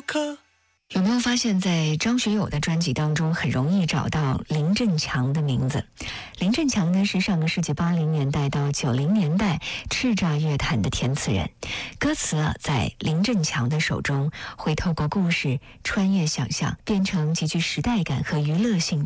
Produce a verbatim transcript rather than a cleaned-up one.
刻。 有没有发现在张学友的专辑当中很容易找到林振强的名字？林振强呢是上个世纪八零年代到九零年代叱咤乐坛的填词人，歌词啊在林振强的手中会透过故事穿越想象，变成极具时代感和娱乐性